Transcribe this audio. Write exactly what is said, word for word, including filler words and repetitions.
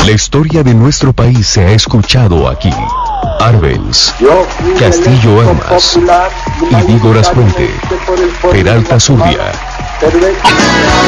La historia de nuestro país se ha escuchado aquí. Arbenz, Castillo Armas, y Vígoras Puente, Peralta Zurria.